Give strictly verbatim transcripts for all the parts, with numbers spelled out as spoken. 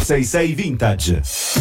sei sei Vintage.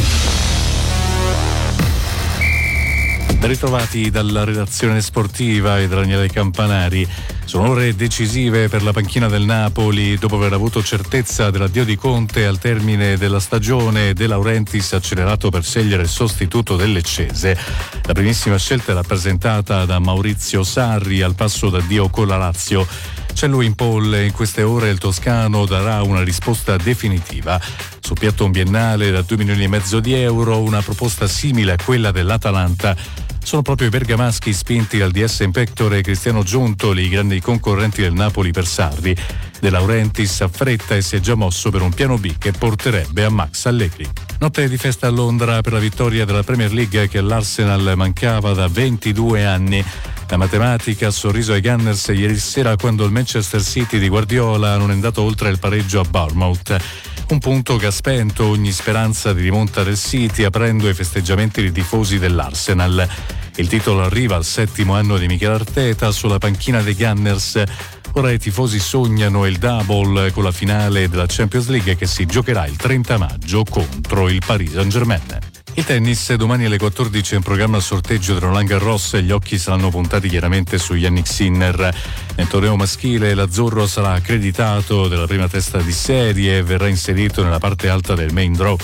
Ben ritrovati dalla redazione sportiva e da Daniele Campanari. Sono ore decisive per la panchina del Napoli dopo aver avuto certezza dell'addio di Conte al termine della stagione. De Laurentiis accelerato per scegliere il sostituto del Leccese. La primissima scelta è rappresentata da Maurizio Sarri al passo d'addio con la Lazio. C'è lui in pole, in queste ore il toscano darà una risposta definitiva. Su piatto un biennale da due milioni e mezzo di euro, una proposta simile a quella dell'Atalanta. Sono proprio i bergamaschi spinti dal D S Impectore e Cristiano Giuntoli, i grandi concorrenti del Napoli per Sarri. De Laurentiis affretta e si è già mosso per un piano B che porterebbe a Max Allegri. Notte di festa a Londra per la vittoria della Premier League che all'Arsenal mancava da ventidue anni. La matematica ha sorriso ai Gunners ieri sera quando il Manchester City di Guardiola non è andato oltre il pareggio a Bournemouth. Un punto che ha spento ogni speranza di rimonta del City, aprendo ai festeggiamenti dei tifosi dell'Arsenal. Il titolo arriva al settimo anno di Mikel Arteta sulla panchina dei Gunners. Ora i tifosi sognano il double con la finale della Champions League che si giocherà il trenta maggio contro il Paris Saint-Germain. Il tennis, domani alle quattordici è in programma il sorteggio del Roland Garros e gli occhi saranno puntati chiaramente su Yannick Sinner. Nel torneo maschile l'azzurro sarà accreditato della prima testa di serie e verrà inserito nella parte alta del main draw.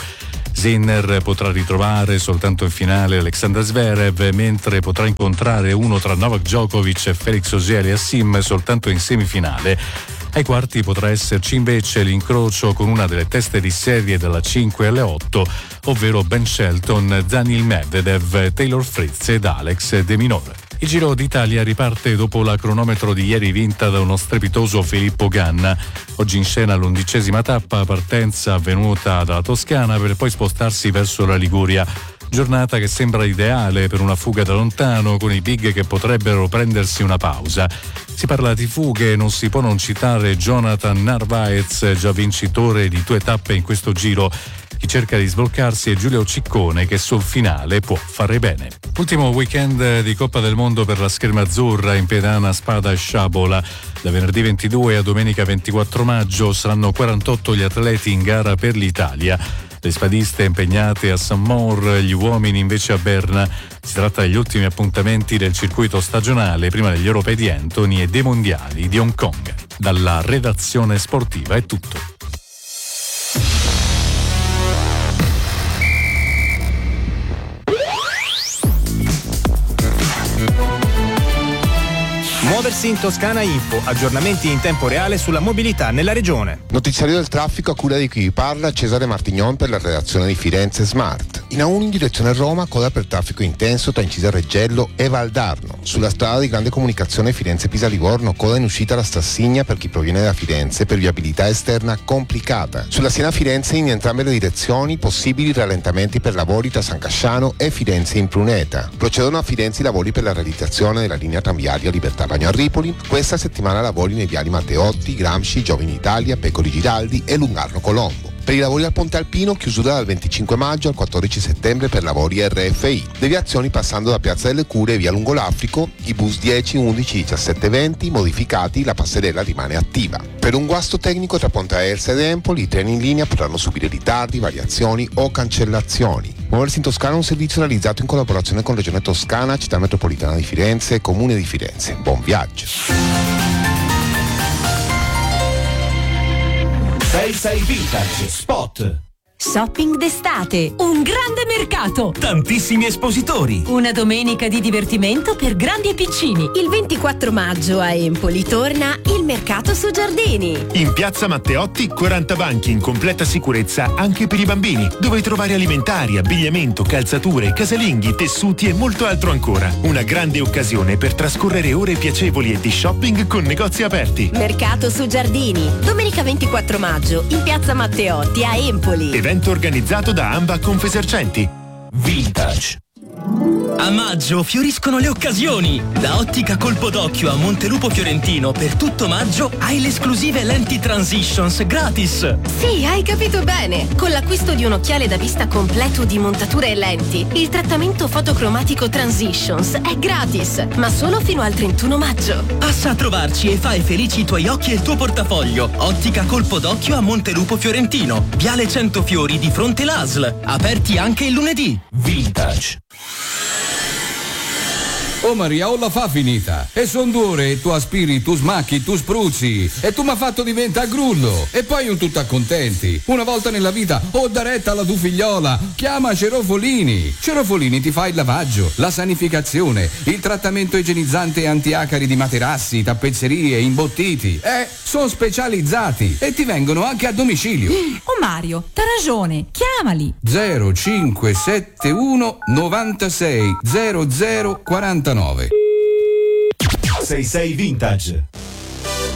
Sinner potrà ritrovare soltanto in finale Alexander Zverev, mentre potrà incontrare uno tra Novak Djokovic e Felix Auger-Aliassime soltanto in semifinale. Ai quarti potrà esserci invece l'incrocio con una delle teste di serie dalla cinque alle otto, ovvero Ben Shelton, Daniil Medvedev, Taylor Fritz ed Alex De Minaur. Il Giro d'Italia riparte dopo la cronometro di ieri vinta da uno strepitoso Filippo Ganna. Oggi in scena l'undicesima tappa, partenza avvenuta dalla Toscana per poi spostarsi verso la Liguria. Giornata che sembra ideale per una fuga da lontano, con i big che potrebbero prendersi una pausa. Si parla di fughe, non si può non citare Jonathan Narvaez, già vincitore di due tappe in questo giro. Chi cerca di sbloccarsi è Giulio Ciccone, che sul finale può fare bene. Ultimo weekend di Coppa del Mondo per la scherma azzurra in pedana Spada e Sciabola. Da venerdì ventidue a domenica ventiquattro maggio saranno quarantotto gli atleti in gara per l'Italia. Le spadiste impegnate a Saint-Maur, gli uomini invece a Berna. Si tratta degli ultimi appuntamenti del circuito stagionale prima degli europei di Antony e dei mondiali di Hong Kong. Dalla redazione sportiva è tutto. Muoversi in Toscana Info, aggiornamenti in tempo reale sulla mobilità nella regione. Notiziario del traffico a cura di chi vi parla, Cesare Martignon per la redazione di Firenze Smart. In A uno in direzione Roma, coda per traffico intenso tra Incisa Reggello e Valdarno. Sulla strada di grande comunicazione Firenze-Pisa-Livorno, coda in uscita da Stassigna per chi proviene da Firenze per viabilità esterna complicata. Sulla Siena-Firenze in entrambe le direzioni, possibili rallentamenti per lavori tra San Casciano e Firenze in Pruneta. Procedono a Firenze i lavori per la realizzazione della linea tranviaria Libertà Bagno a Ripoli. Questa settimana lavori nei viali Matteotti, Gramsci, Giovini Italia, Pecori Giraldi e Lungarno Colombo. Per i lavori al Ponte Alpino, chiusura dal venticinque maggio al quattordici settembre per lavori R F I. Deviazioni passando da Piazza delle Cure e via Lungolafrico, i bus dieci, undici, diciassette e venti modificati, la passerella rimane attiva. Per un guasto tecnico tra Ponte Aersa ed Empoli, i treni in linea potranno subire ritardi, variazioni o cancellazioni. Muoversi in Toscana è un servizio realizzato in collaborazione con Regione Toscana, Città Metropolitana di Firenze e Comune di Firenze. Buon viaggio! sei sei Vintage Spot. Shopping d'estate, un grande mercato, tantissimi espositori, una domenica di divertimento per grandi e piccini. Il ventiquattro maggio a Empoli torna il mercato su Giardini. In piazza Matteotti quaranta banchi in completa sicurezza anche per i bambini, dove trovare alimentari, abbigliamento, calzature, casalinghi, tessuti e molto altro ancora. Una grande occasione per trascorrere ore piacevoli e di shopping con negozi aperti. Mercato su Giardini, domenica ventiquattro maggio in piazza Matteotti a Empoli. Evento organizzato da Amba Confesercenti. Vintage. A maggio fioriscono le occasioni. Da Ottica Colpo d'Occhio a Montelupo Fiorentino per tutto maggio hai le esclusive lenti Transitions gratis. Sì, hai capito bene. Con l'acquisto di un occhiale da vista completo di montature e lenti, il trattamento fotocromatico Transitions è gratis, ma solo fino al trentuno maggio. Passa a trovarci e fai felici i tuoi occhi e il tuo portafoglio. Ottica Colpo d'Occhio a Montelupo Fiorentino. Viale Centofiori di fronte l'A S L. Aperti anche il lunedì. Vintage. Oh Maria, oh la fa finita. E son due ore, tu aspiri, tu smacchi, tu spruzzi. E tu m'ha fatto diventare grullo. E poi un tutta contenti. Una volta nella vita, oh da retta alla tua figliola. Chiama Cerofolini. Cerofolini ti fa il lavaggio, la sanificazione, il trattamento igienizzante e antiacari di materassi, tappezzerie, imbottiti. Eh, sono specializzati. E ti vengono anche a domicilio. Oh Mario, t'ha ragione, chiamali. zero cinque sette uno novantasei zero zero quarantanove. sei sei Vintage.